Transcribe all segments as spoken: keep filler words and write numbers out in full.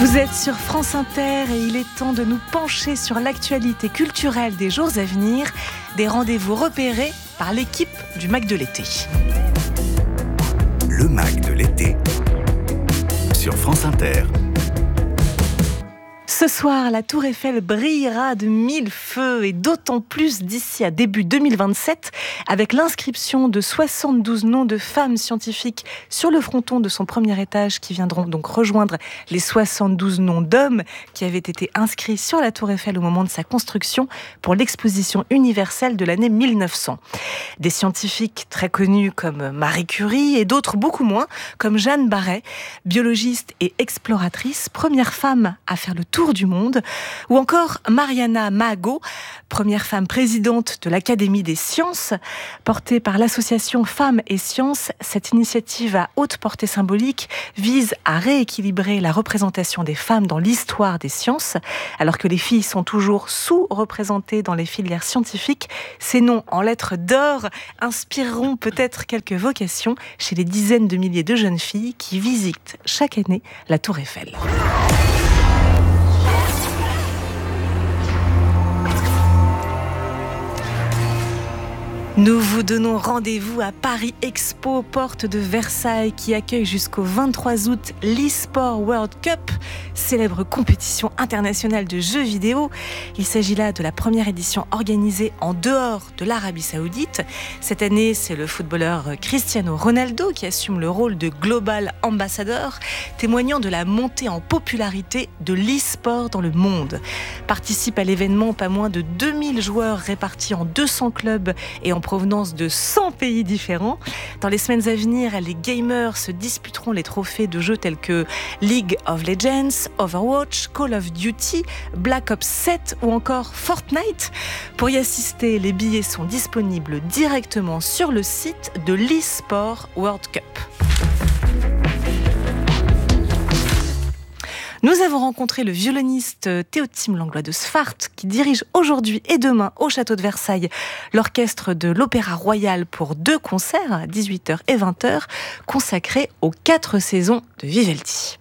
Vous êtes sur France Inter et il est temps de nous pencher sur l'actualité culturelle des jours à venir, des rendez-vous repérés par l'équipe du Mac de l'été. Le Mac de l'été sur France Inter. Ce soir, la Tour Eiffel brillera de mille feux et d'autant plus d'ici à début deux mille vingt-sept avec l'inscription de soixante-douze noms de femmes scientifiques sur le fronton de son premier étage qui viendront donc rejoindre les soixante-douze noms d'hommes qui avaient été inscrits sur la Tour Eiffel au moment de sa construction pour l'exposition universelle de l'année mille neuf cents. Des scientifiques très connus comme Marie Curie et d'autres beaucoup moins comme Jeanne Barret, biologiste et exploratrice, première femme à faire le tour du monde, ou encore Mariana Mago, première femme présidente de l'Académie des sciences. Portée par l'association Femmes et Sciences, cette initiative à haute portée symbolique vise à rééquilibrer la représentation des femmes dans l'histoire des sciences. Alors que les filles sont toujours sous-représentées dans les filières scientifiques, ces noms en lettres d'or inspireront peut-être quelques vocations chez les dizaines de milliers de jeunes filles qui visitent chaque année la Tour Eiffel. Nous vous donnons rendez-vous à Paris Expo, porte de Versailles, qui accueille jusqu'au vingt-trois août l'eSport World Cup, célèbre compétition internationale de jeux vidéo. Il s'agit là de la première édition organisée en dehors de l'Arabie Saoudite. Cette année, c'est le footballeur Cristiano Ronaldo qui assume le rôle de Global Ambassador, témoignant de la montée en popularité de l'eSport dans le monde. Participent à l'événement pas moins de deux mille joueurs répartis en deux cents clubs et en provenance de cent pays différents. Dans les semaines à venir, les gamers se disputeront les trophées de jeux tels que League of Legends, Overwatch, Call of Duty, Black Ops sept ou encore Fortnite. Pour y assister, les billets sont disponibles directement sur le site de l'eSport World Cup. Nous avons rencontré le violoniste Théotime Langlois de Sfart qui dirige aujourd'hui et demain au château de Versailles l'orchestre de l'Opéra Royal pour deux concerts à dix-huit heures et vingt heures consacrés aux quatre saisons de Vivaldi.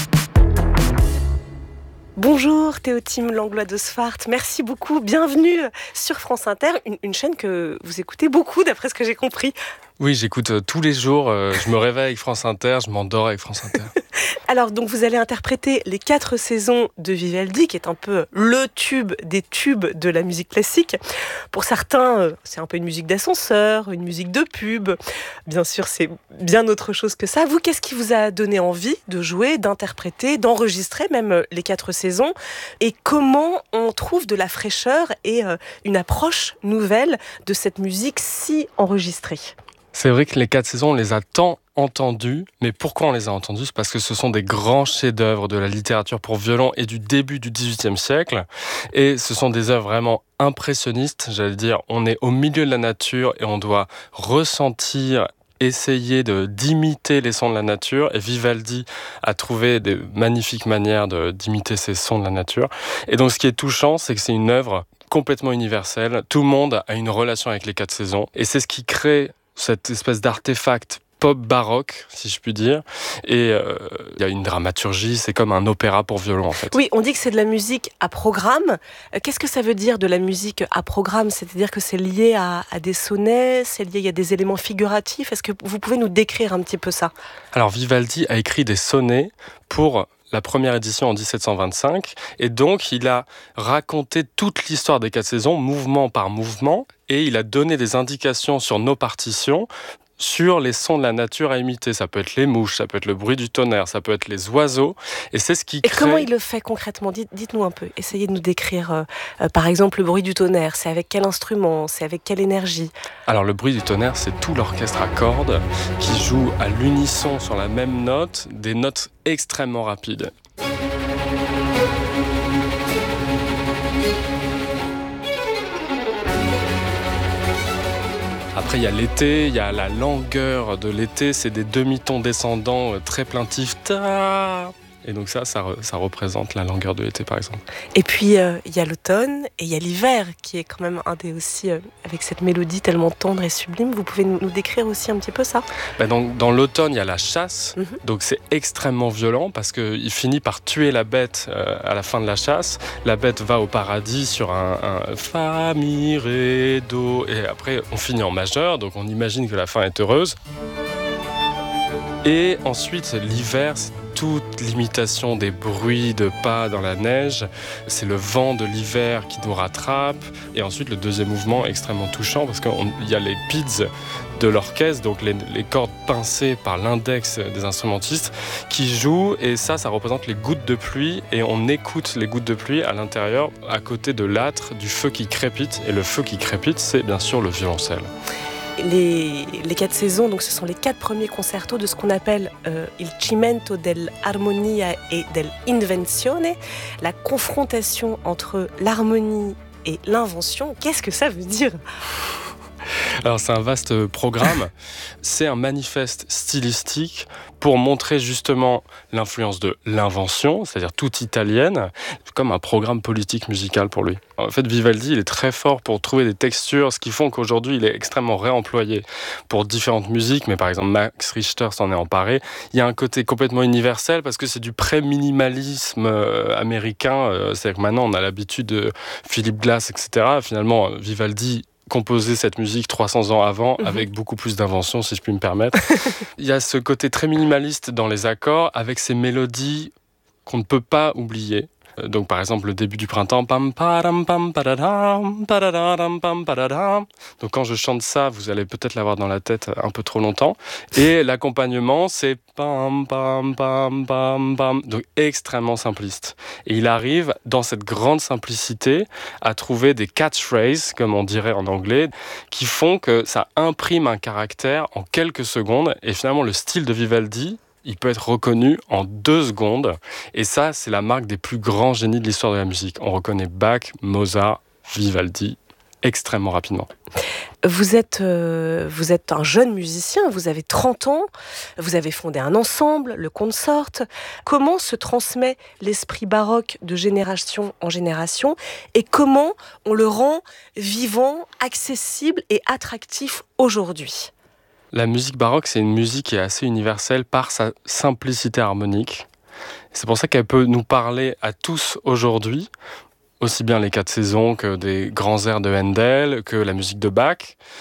Bonjour Théotime Langlois de Sfart, merci beaucoup, bienvenue sur France Inter, une, une chaîne que vous écoutez beaucoup d'après ce que j'ai compris. Oui, j'écoute euh, tous les jours, euh, je me réveille avec France Inter, je m'endors avec France Inter. Alors, donc vous allez interpréter les quatre saisons de Vivaldi, qui est un peu le tube des tubes de la musique classique. Pour certains, c'est un peu une musique d'ascenseur, une musique de pub. Bien sûr, c'est bien autre chose que ça. Vous, qu'est-ce qui vous a donné envie de jouer, d'interpréter, d'enregistrer même les quatre saisons? Et comment on trouve de la fraîcheur et une approche nouvelle de cette musique si enregistrée? C'est vrai que les quatre saisons, on les a tant entendues, mais pourquoi on les a entendues? C'est parce que ce sont des grands chefs-d'œuvre de la littérature pour violon et du début du dix-huitième siècle. Et ce sont des œuvres vraiment impressionnistes, j'allais dire. On est au milieu de la nature et on doit ressentir, essayer de, d'imiter les sons de la nature. Et Vivaldi a trouvé des magnifiques manières de, d'imiter ces sons de la nature. Et donc ce qui est touchant, c'est que c'est une œuvre complètement universelle. Tout le monde a une relation avec les quatre saisons. Et c'est ce qui crée cette espèce d'artefact pop baroque, si je puis dire. Et il euh, y a une dramaturgie, c'est comme un opéra pour violon, en fait. Oui, on dit que c'est de la musique à programme. Qu'est-ce que ça veut dire de la musique à programme? C'est-à-dire que c'est lié à, à des sonnets, c'est lié, il y a des éléments figuratifs. Est-ce que vous pouvez nous décrire un petit peu ça? Alors, Vivaldi a écrit des sonnets pour la première édition en dix-sept cent vingt-cinq, et donc il a raconté toute l'histoire des quatre saisons, mouvement par mouvement, et il a donné des indications sur nos partitions, sur les sons de la nature à imiter. Ça peut être les mouches, ça peut être le bruit du tonnerre, ça peut être les oiseaux, et c'est ce qui et crée... comment il le fait concrètement? Dites, Dites-nous un peu, essayez de nous décrire, euh, euh, par exemple, le bruit du tonnerre, c'est avec quel instrument, c'est avec quelle énergie? Alors le bruit du tonnerre, c'est tout l'orchestre à cordes qui joue à l'unisson sur la même note, des notes extrêmement rapides. Après, il y a l'été, il y a la langueur de l'été, c'est des demi-tons descendants très plaintifs. Ta, Et donc ça, ça, ça représente la longueur de l'été, par exemple. Et puis, il euh, y a l'automne et il y a l'hiver, qui est quand même un des aussi, euh, avec cette mélodie tellement tendre et sublime. Vous pouvez nous, nous décrire aussi un petit peu ça ? Ben donc, dans l'automne, il y a la chasse. Mm-hmm. Donc c'est extrêmement violent parce qu'il finit par tuer la bête euh, à la fin de la chasse. La bête va au paradis sur un, un fa mi ré do. Et après, on finit en majeur. Donc on imagine que la fin est heureuse. Et ensuite, l'hiver, c'est toute l'imitation des bruits de pas dans la neige. C'est le vent de l'hiver qui nous rattrape. Et ensuite, le deuxième mouvement extrêmement touchant parce qu'il y a les pids de l'orchestre, donc les, les cordes pincées par l'index des instrumentistes qui jouent. Et ça, ça représente les gouttes de pluie. Et on écoute les gouttes de pluie à l'intérieur, à côté de l'âtre, du feu qui crépite. Et le feu qui crépite, c'est bien sûr le violoncelle. Les, les quatre saisons, donc ce sont les quatre premiers concertos de ce qu'on appelle euh, il cimento dell'armonia e dell'invenzione, la confrontation entre l'harmonie et l'invention. Qu'est-ce que ça veut dire ? Alors c'est un vaste programme, c'est un manifeste stylistique pour montrer justement l'influence de l'invention, c'est-à-dire toute italienne, comme un programme politique musical pour lui. En fait, Vivaldi, il est très fort pour trouver des textures, ce qui font qu'aujourd'hui, il est extrêmement réemployé pour différentes musiques, mais par exemple, Max Richter s'en est emparé. Il y a un côté complètement universel parce que c'est du pré-minimalisme euh, américain, euh, c'est-à-dire que maintenant, on a l'habitude de Philip Glass, et cetera. Finalement, Vivaldi composer cette musique trois cents ans avant, mmh. avec beaucoup plus d'invention, si je puis me permettre. Il y a ce côté très minimaliste dans les accords, avec ces mélodies qu'on ne peut pas oublier. Donc par exemple le début du printemps, pam param pam padadam padadam pam padadam. Donc quand je chante ça, vous allez peut-être l'avoir dans la tête un peu trop longtemps. Et l'accompagnement, c'est pam pam pam pam pam. Donc extrêmement simpliste. Et il arrive dans cette grande simplicité à trouver des catchphrases, comme on dirait en anglais, qui font que ça imprime un caractère en quelques secondes. Et finalement le style de Vivaldi, il peut être reconnu en deux secondes. Et ça, c'est la marque des plus grands génies de l'histoire de la musique. On reconnaît Bach, Mozart, Vivaldi extrêmement rapidement. Vous êtes, euh, vous êtes un jeune musicien, vous avez trente ans, vous avez fondé un ensemble, le Consort. Comment se transmet l'esprit baroque de génération en génération et comment on le rend vivant, accessible et attractif aujourd'hui ? La musique baroque, c'est une musique qui est assez universelle par sa simplicité harmonique. C'est pour ça qu'elle peut nous parler à tous aujourd'hui, aussi bien les quatre saisons que des grands airs de Handel, que la musique de Bach.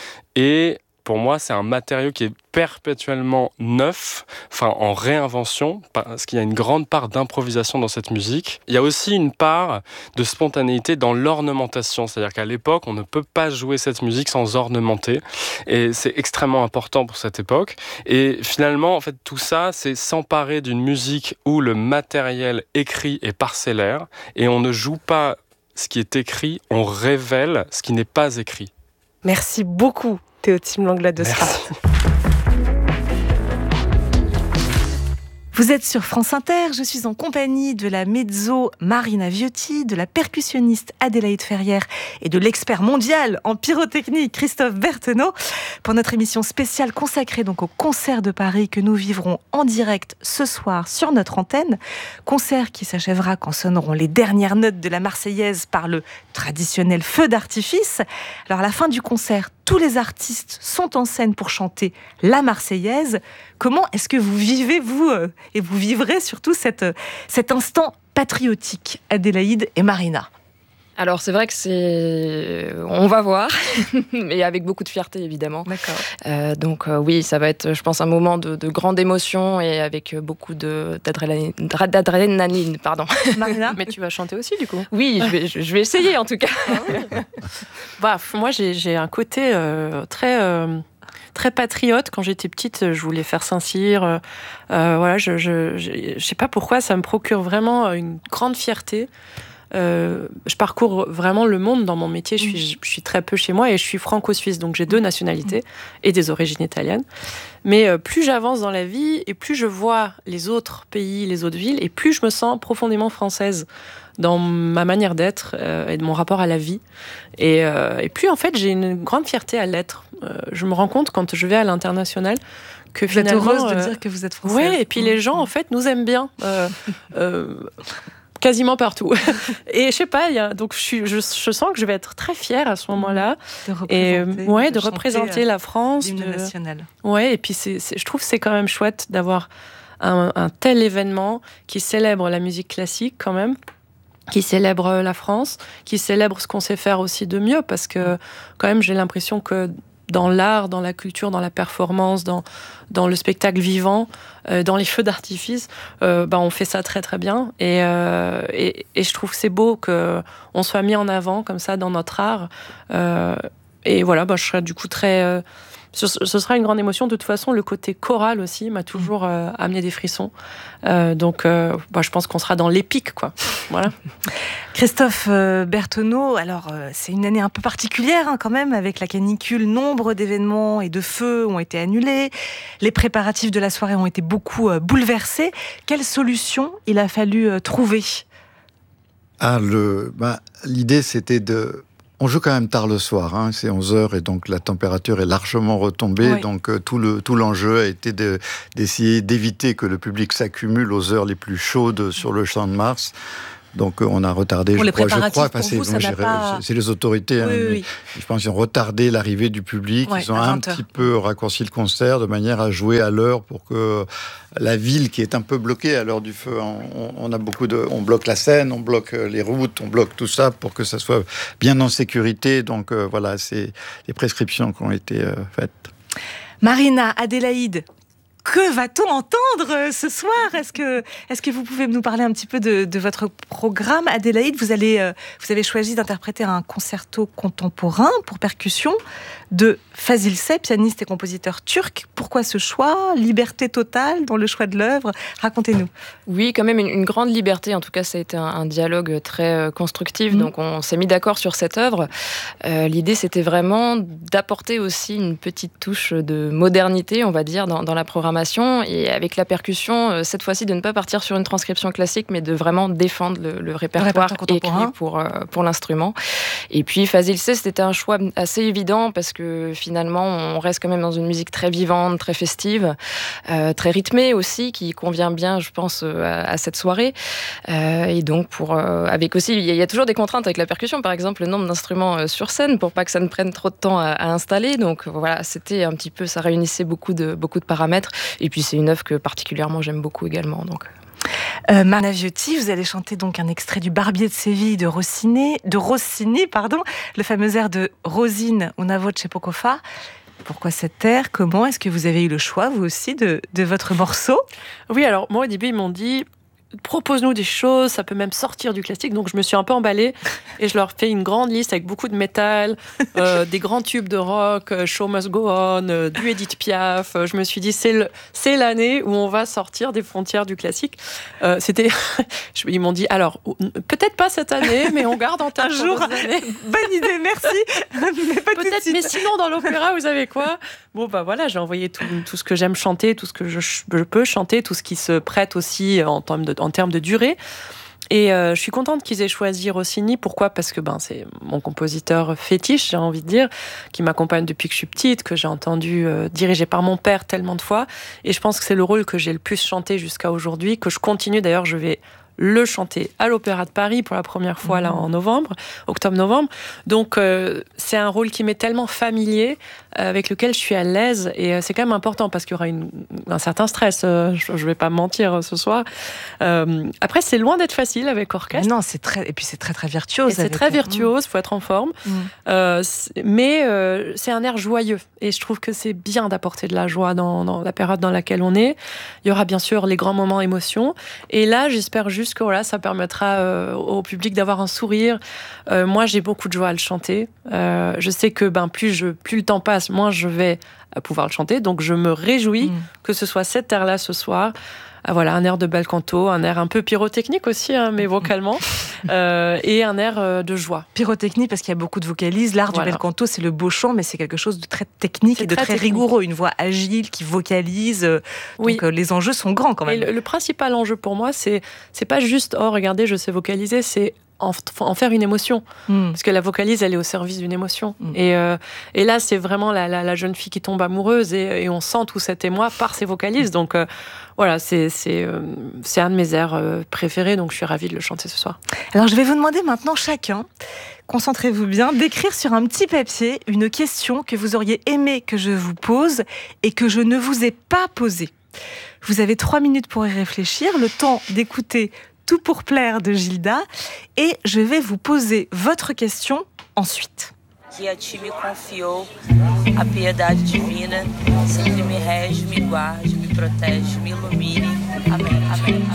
Et pour moi, c'est un matériau qui est perpétuellement neuf, enfin en réinvention, parce qu'il y a une grande part d'improvisation dans cette musique. Il y a aussi une part de spontanéité dans l'ornementation, c'est-à-dire qu'à l'époque, on ne peut pas jouer cette musique sans ornementer, et c'est extrêmement important pour cette époque. Et finalement, en fait, tout ça, c'est s'emparer d'une musique où le matériel écrit est parcellaire, et on ne joue pas ce qui est écrit, on révèle ce qui n'est pas écrit. Merci beaucoup, Théotime Langlois de Spa. Vous êtes sur France Inter, je suis en compagnie de la mezzo Marina Viotti, de la percussionniste Adélaïde Ferrière et de l'expert mondial en pyrotechnie Christophe Berthenot pour notre émission spéciale consacrée donc au concert de Paris que nous vivrons en direct ce soir sur notre antenne. Concert qui s'achèvera quand sonneront les dernières notes de la Marseillaise par le traditionnel feu d'artifice. Alors à la fin du concert, tous les artistes sont en scène pour chanter la Marseillaise. Comment est-ce que vous vivez, vous, euh, et vous vivrez surtout cette, euh, cet instant patriotique, Adélaïde et Marina ? Alors c'est vrai que c'est, on va voir, mais avec beaucoup de fierté évidemment. D'accord. Euh, donc euh, oui, ça va être, je pense, un moment de, de grande émotion et avec beaucoup de d'adrénaline, d'adrénaline, pardon. Marina, mais tu vas chanter aussi du coup. Oui, je vais, je vais essayer en tout cas. Bah, moi j'ai, j'ai un côté euh, très euh, très patriote. Quand j'étais petite, je voulais faire Saint-Cyr. Euh, voilà, je, je, je, je sais pas pourquoi, ça me procure vraiment une grande fierté. Euh, je parcours vraiment le monde dans mon métier. Je suis, je suis très peu chez moi et je suis franco-suisse, donc j'ai deux nationalités et des origines italiennes. Mais euh, plus j'avance dans la vie et plus je vois les autres pays, les autres villes, et plus je me sens profondément française dans ma manière d'être euh, et de mon rapport à la vie. Et, euh, et puis en fait, j'ai une grande fierté à l'être. Euh, je me rends compte quand je vais à l'international que vous finalement... êtes heureuse de euh, dire que vous êtes française. Ouais, et puis les gens, en fait, nous aiment bien. Euh, euh, quasiment partout. Et je sais pas, y a, donc je, suis, je, je sens que je vais être très fière à ce moment-là. De représenter, et, ouais, de, de représenter la France. L'hymne de... national. Ouais, et puis c'est, c'est, je trouve que c'est quand même chouette d'avoir un, un tel événement qui célèbre la musique classique quand même, qui célèbre la France, qui célèbre ce qu'on sait faire aussi de mieux, parce que quand même j'ai l'impression que dans l'art, dans la culture, dans la performance, dans, dans le spectacle vivant, euh, dans les feux d'artifice, euh, bah, on fait ça très très bien. Et, euh, et, et je trouve que c'est beau qu'on soit mis en avant comme ça dans notre art. Euh, et voilà, bah, je serais du coup très... Euh, ce, ce sera une grande émotion. De toute façon, le côté choral aussi m'a toujours euh, amené des frissons. Euh, donc, euh, bah, je pense qu'on sera dans l'épique, quoi. Voilà. Christophe euh, Berthonneau, alors euh, c'est une année un peu particulière hein, quand même, avec la canicule, nombre d'événements et de feux ont été annulés, les préparatifs de la soirée ont été beaucoup euh, bouleversés. Quelle solution il a fallu euh, trouver ? Ah, le, bah, l'idée c'était de... On joue quand même tard le soir, hein, c'est onze heures et donc la température est largement retombée. Oui. Donc euh, tout, le, tout l'enjeu a été de, d'essayer d'éviter que le public s'accumule aux heures les plus chaudes sur le Champ de Mars. Donc euh, on a retardé, pour je les crois, je crois, pour passer, vous, bon, j'ai, pas... c'est les autorités, oui, hein, oui, mais oui. je pense qu'ils ont retardé l'arrivée du public, ouais, ils ont un petit peu raccourci le concert de manière à jouer à l'heure pour que la ville qui est un peu bloquée à l'heure du feu, on, on a beaucoup de, on bloque la Seine, on bloque les routes, on bloque tout ça pour que ça soit bien en sécurité. Donc euh, voilà, c'est les prescriptions qui ont été euh, faites. Marina, Adélaïde, que va-t-on entendre ce soir ? Est-ce que, est-ce que vous pouvez nous parler un petit peu de, de votre programme ? Adélaïde, vous, allez, euh, vous avez choisi d'interpréter un concerto contemporain pour percussion de Fazil Say, pianiste et compositeur turc. Pourquoi ce choix ? Liberté totale dans le choix de l'œuvre ? Racontez-nous. Oui, quand même une, une grande liberté. En tout cas, ça a été un, un dialogue très euh, constructif. Mmh. Donc, on s'est mis d'accord sur cette œuvre. Euh, l'idée, c'était vraiment d'apporter aussi une petite touche de modernité, on va dire, dans, dans la programmation. Et avec la percussion, euh, cette fois-ci, de ne pas partir sur une transcription classique, mais de vraiment défendre le, le répertoire, le répertoire écrit pour, euh, pour l'instrument. Et puis, Fazil Say, c'était un choix assez évident parce que que finalement on reste quand même dans une musique très vivante, très festive, euh, très rythmée aussi, qui convient bien, je pense, à, à cette soirée. Euh, et donc, pour, euh, avec aussi, il y, y a toujours des contraintes avec la percussion, par exemple le nombre d'instruments euh, sur scène, pour pas que ça ne prenne trop de temps à, à installer. Donc voilà, c'était un petit peu, ça réunissait beaucoup de beaucoup de paramètres. Et puis c'est une œuvre que particulièrement j'aime beaucoup également. Donc. Euh, Marina Viotti, vous allez chanter donc un extrait du Barbier de Séville de Rossini, de Rossini, pardon, le fameux air de Rosine, Una voce poco fa. Pourquoi cet air ? Comment est-ce que vous avez eu le choix, vous aussi, de, de votre morceau ? Oui, alors moi au début ils m'ont dit propose-nous des choses, ça peut même sortir du classique. Donc je me suis un peu emballée et je leur fais une grande liste avec beaucoup de métal, euh, des grands tubes de rock, euh, Show Must Go On, euh, du Edith Piaf. Euh, je me suis dit c'est le, c'est l'année où on va sortir des frontières du classique. Euh, c'était, ils m'ont dit alors peut-être pas cette année, mais on garde en tête un jour. Bonne idée, merci. mais pas peut-être, mais sinon dans l'opéra vous savez quoi ? Bon bah voilà, j'ai envoyé tout, tout ce que j'aime chanter, tout ce que je, je peux chanter, tout ce qui se prête aussi en termes de en termes de durée. Et euh, je suis contente qu'ils aient choisi Rossini. Pourquoi ? Parce que ben, c'est mon compositeur fétiche, j'ai envie de dire, qui m'accompagne depuis que je suis petite, que j'ai entendu euh, diriger par mon père tellement de fois. Et je pense que c'est le rôle que j'ai le plus chanté jusqu'à aujourd'hui, que je continue. D'ailleurs, je vais le chanter à l'Opéra de Paris pour la première fois, mmh. là, en novembre, octobre-novembre. Donc, euh, c'est un rôle qui m'est tellement familier, euh, avec lequel je suis à l'aise. Et euh, c'est quand même important, parce qu'il y aura une, un certain stress. Euh, je ne vais pas mentir euh, ce soir. Euh, après, c'est loin d'être facile avec orchestre. Mais non, c'est très... Et puis, c'est très, très virtuose. Et c'est très virtuose, il faut être en forme. Mmh. Euh, mais euh, c'est un air joyeux. Et je trouve que c'est bien d'apporter de la joie dans, dans la période dans laquelle on est. Il y aura bien sûr les grands moments émotions. Et là, j'espère juste que voilà, ça permettra euh, au public d'avoir un sourire. Euh, moi, j'ai beaucoup de joie à le chanter. Euh, je sais que ben, plus, je, plus le temps passe, moins je vais pouvoir le chanter. Donc, je me réjouis mmh. que ce soit cet air-là ce soir. Ah, voilà, un air de bel canto, un air un peu pyrotechnique aussi, hein, mais vocalement, euh, et un air euh, de joie. Pyrotechnique parce qu'il y a beaucoup de vocalises. L'art voilà. du bel canto, c'est le beau chant, mais c'est quelque chose de très technique c'est et de très, très rigoureux. Une voix agile qui vocalise. Donc oui. euh, les enjeux sont grands quand même. Et le, le principal enjeu pour moi, c'est c'est pas juste oh regardez, je sais vocaliser, c'est en, en faire une émotion. Mm. Parce que la vocalise, elle est au service d'une émotion. Mm. Et, euh, et là, c'est vraiment la, la, la jeune fille qui tombe amoureuse et, et on sent tout cet émoi par ses vocalises. Donc euh, voilà, c'est, c'est, euh, c'est un de mes airs euh, préférés, donc je suis ravie de le chanter ce soir. Alors je vais vous demander maintenant chacun, concentrez-vous bien, d'écrire sur un petit papier une question que vous auriez aimé que je vous pose et que je ne vous ai pas posée. Vous avez trois minutes pour y réfléchir, le temps d'écouter Tout pour plaire de Gilda, et je vais vous poser votre question ensuite. Que a ti me confiou a piedade divina, sempre me rege, me guarde, me protege, me ilumine. Amém, amém.